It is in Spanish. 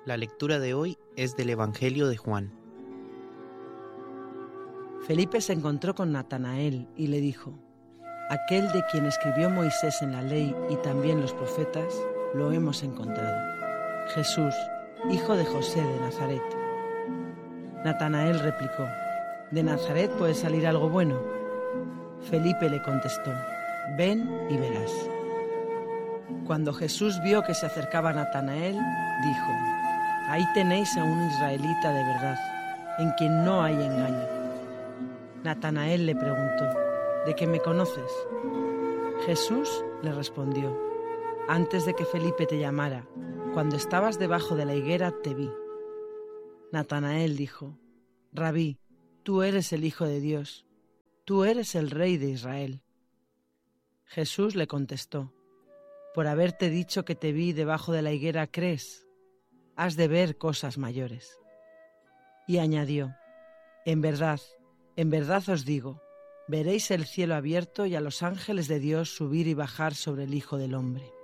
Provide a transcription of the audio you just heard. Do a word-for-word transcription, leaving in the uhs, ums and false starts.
La lectura de hoy es del Evangelio de Juan. Felipe se encontró con Natanael y le dijo: aquel de quien escribió Moisés en la ley y también los profetas, lo hemos encontrado. Jesús, hijo de José de Nazaret. Natanael replicó: ¿de Nazaret puede salir algo bueno? Felipe le contestó: ven y verás. Cuando Jesús vio que se acercaba Natanael, dijo: ahí tenéis a un israelita de verdad, en quien no hay engaño. Natanael le preguntó: ¿de qué me conoces? Jesús le respondió: antes de que Felipe te llamara, cuando estabas debajo de la higuera te vi. Natanael dijo: Rabí, tú eres el Hijo de Dios, tú eres el Rey de Israel. Jesús le contestó: por haberte dicho que te vi debajo de la higuera, ¿crees? Has de ver cosas mayores. Y añadió: en verdad, en verdad os digo, veréis el cielo abierto y a los ángeles de Dios subir y bajar sobre el Hijo del Hombre.